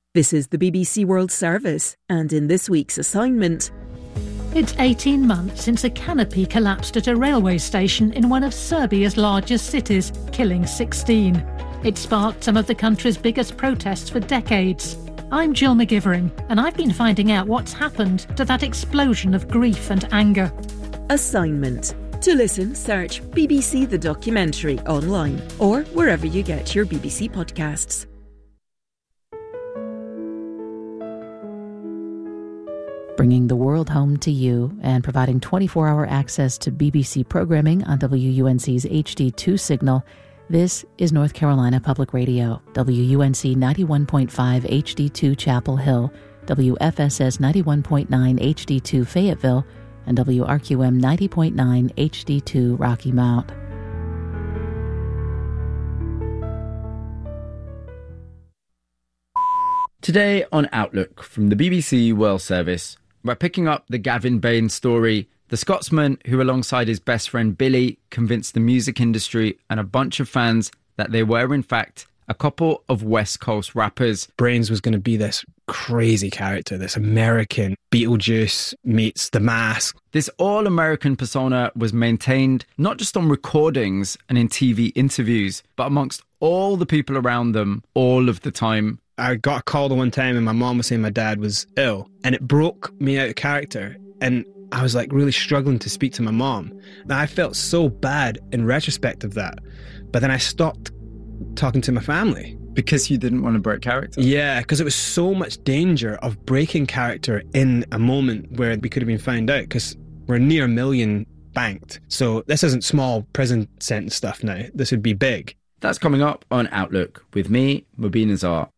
This is the BBC World Service, and in this week's assignment... It's 18 months since a canopy collapsed at a railway station in one of Serbia's largest cities, killing 16. It sparked some of the country's biggest protests for decades. I'm Jill McGivering, and I've been finding out what's happened to that explosion of grief and anger. Assignment. To listen, search BBC The Documentary online or wherever you get your BBC podcasts. Bringing the world home to you and providing 24-hour access to BBC programming on WUNC's HD2 signal, this is North Carolina Public Radio, WUNC 91.5 HD2 Chapel Hill, WFSS 91.9 HD2 Fayetteville, and WRQM 90.9 HD2 Rocky Mount. Today on Outlook from the BBC World Service, we're picking up the Gavin Bain story, the Scotsman who alongside his best friend Billy convinced the music industry and a bunch of fans that they were in fact a couple of West Coast rappers. Brains was going to be this crazy character, this American Beetlejuice meets The Mask. This all-American persona was maintained not just on recordings and in TV interviews, but amongst all the people around them all of the time. I got a call the one time and my mom was saying my dad was ill, and it broke me out of character, and I was like really struggling to speak to my mom. Now I felt so bad in retrospect of that, but then I stopped talking to my family. Because you didn't want to break character? Yeah, because it was so much danger of breaking character in a moment where we could have been found out, because we're near 1 million banked. So this isn't small prison sentence stuff now. This would be big. That's coming up on Outlook with me, Mubin Azar.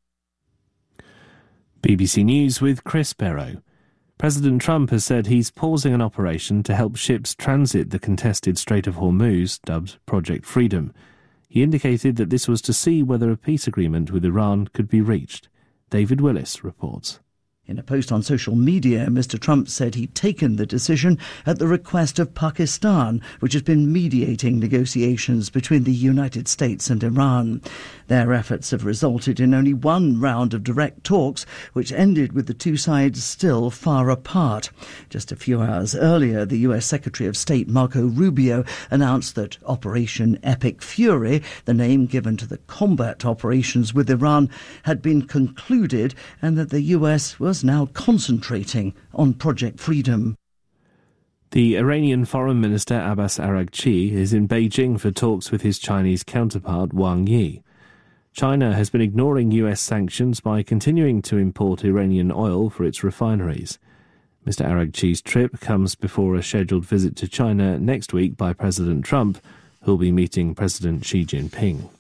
BBC News with Chris Barrow. President Trump has said he's pausing an operation to help ships transit the contested Strait of Hormuz, dubbed Project Freedom. He indicated that this was to see whether a peace agreement with Iran could be reached. David Willis reports. In a post on social media, Mr. Trump said he'd taken the decision at the request of Pakistan, which has been mediating negotiations between the United States and Iran. Their efforts have resulted in only one round of direct talks, which ended with the two sides still far apart. Just a few hours earlier, the US Secretary of State Marco Rubio announced that Operation Epic Fury, the name given to the combat operations with Iran, had been concluded and that the US was now concentrating on Project Freedom. The Iranian Foreign Minister Abbas Araghchi is in Beijing for talks with his Chinese counterpart Wang Yi. China has been ignoring US sanctions by continuing to import Iranian oil for its refineries. Mr. Araghchi's trip comes before a scheduled visit to China next week by President Trump, who'll be meeting President Xi Jinping.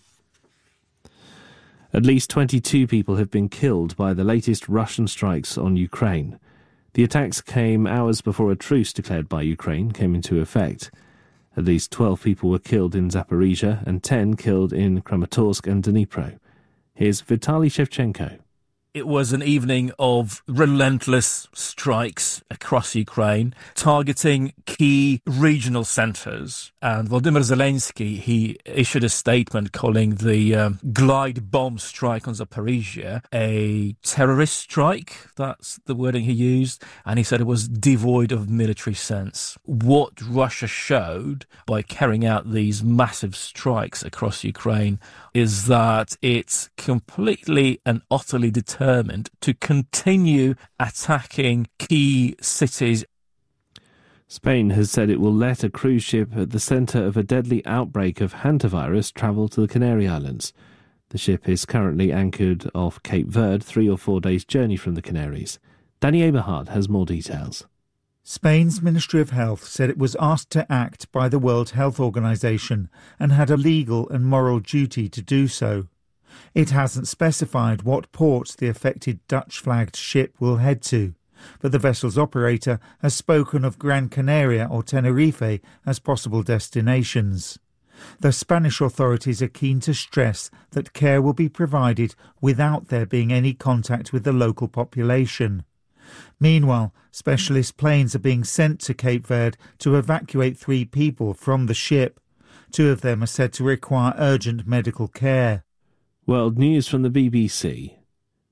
At least 22 people have been killed by the latest Russian strikes on Ukraine. The attacks came hours before a truce declared by Ukraine came into effect. At least 12 people were killed in Zaporizhia and 10 killed in Kramatorsk and Dnipro. Here's Vitaly Shevchenko. It was an evening of relentless strikes across Ukraine, targeting key regional centres. And Volodymyr Zelensky, he issued a statement calling the glide bomb strike on Zaporizhia a terrorist strike. That's the wording he used. And he said it was devoid of military sense. What Russia showed by carrying out these massive strikes across Ukraine is that it's completely and utterly determined to continue attacking key cities. Spain has said it will let a cruise ship at the centre of a deadly outbreak of hantavirus travel to the Canary Islands. The ship is currently anchored off Cape Verde, 3 or 4 days' journey from the Canaries. Danny Eberhard has more details. Spain's Ministry of Health said it was asked to act by the World Health Organization and had a legal and moral duty to do so. It hasn't specified what port the affected Dutch-flagged ship will head to, but the vessel's operator has spoken of Gran Canaria or Tenerife as possible destinations. The Spanish authorities are keen to stress that care will be provided without there being any contact with the local population. Meanwhile, specialist planes are being sent to Cape Verde to evacuate 3 people from the ship. 2 of them are said to require urgent medical care. World News from the BBC.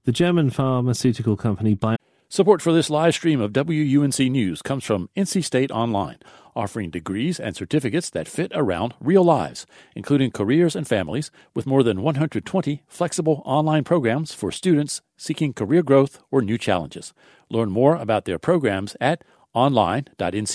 The German pharmaceutical company Support for this live stream of WUNC News comes from NC State Online, offering degrees and certificates that fit around real lives, including careers and families, with more than 120 flexible online programs for students seeking career growth or new challenges. Learn more about their programs at online.nc.edu.